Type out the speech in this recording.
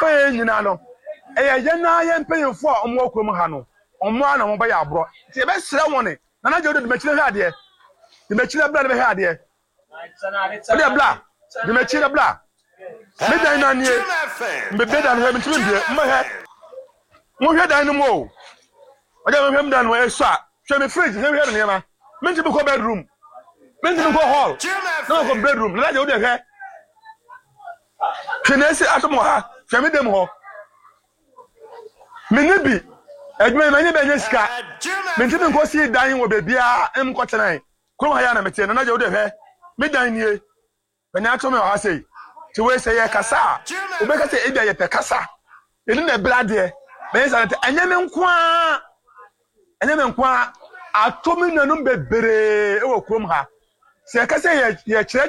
fa nyina no ye na ye mpanyefo a omo akurom ha no omo ana mo ba ya abro ti e be sere woni na na je do machire hwa de de machire bla de hwa de de bla de machire bla me dan na nie me be dan hwa me timi de mo he mo hwe dan no mo o de mo hwe dan no e so a hwe me fridge he hwe ne ma me timi ko bedroom me timi ko hall no ko bedroom na je o de hwe Kenesi atomo ha, femi dem ho. Minibi, edwuma manye benye sika. Mentimi nko si dan wo bebia em ko tenan. Krom ha ya na mete na je wo de hwe. Me dan nie. Benya atomo ha sei. Ti we sei ye kasa. Obe kasa e bia ye pe kasa. Eni na blade. Benye sa te anyame nko a. Anyame nko a atomo nanum bebere e wo krom ha. Se kasa ye kire